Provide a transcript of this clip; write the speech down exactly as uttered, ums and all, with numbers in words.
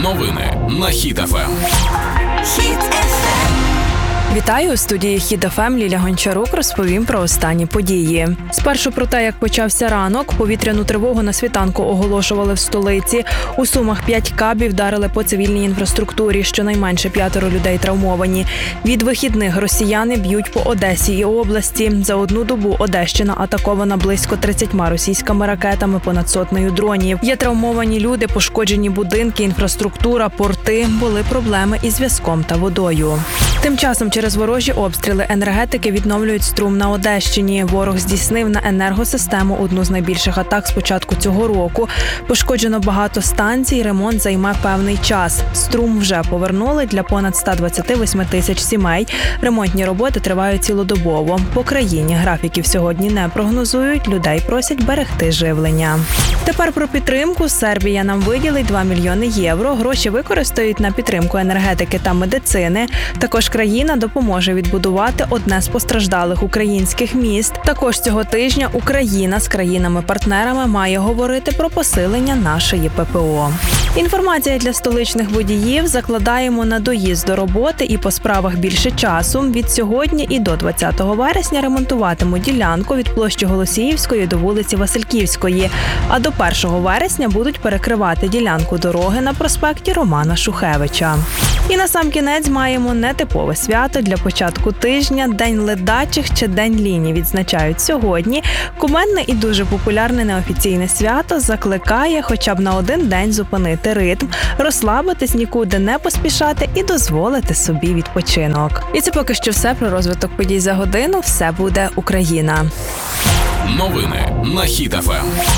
Новини на Хіт еф ем. Хіт еф ем. Вітаю, у студії Хіт еф ем Ліля Гончарук розповім про останні події. Спершу про те, як почався ранок. Повітряну тривогу на світанку оголошували в столиці. У Сумах п'ять кабів вдарили по цивільній інфраструктурі, щонайменше п'ятеро людей травмовані. Від вихідних росіяни б'ють по Одесі і області. За одну добу Одещина атакована близько тридцятьма російськими ракетами, понад сотнею дронів. Є травмовані люди, пошкоджені будинки, інфраструктура, порти. Були проблеми із зв'язком та водою. Тим часом через ворожі обстріли енергетики відновлюють струм на Одещині. Ворог здійснив на енергосистему одну з найбільших атак з початку цього року. Пошкоджено багато станцій, ремонт займе певний час. Струм вже повернули для понад ста двадцяти восьми тисяч сімей. Ремонтні роботи тривають цілодобово. По країні графіків сьогодні не прогнозують, людей просять берегти живлення. Тепер про підтримку. Сербія нам виділить два мільйони євро. Гроші використають на підтримку енергетики та медицини. Також країна допоможе відбудувати одне з постраждалих українських міст. Також цього тижня Україна з країнами-партнерами має говорити про посилення нашої пе пе о. Інформація для столичних водіїв. Закладаємо на доїзд до роботи і по справах більше часу. Від сьогодні і до двадцятого вересня ремонтуватимуть ділянку від площі Голосіївської до вулиці Васильківської. А до першого вересня будуть перекривати ділянку дороги на проспекті Романа Шухевича. І насамкінець маємо нетипове свято для початку тижня. День ледачих чи День ліні відзначають сьогодні. Кумедне і дуже популярне неофіційне свято закликає хоча б на один день зупинити ритм, розслабитись, нікуди не поспішати і дозволити собі відпочинок. І це поки що все про розвиток подій за годину. Все буде Україна. Новини на Хіт еф ем.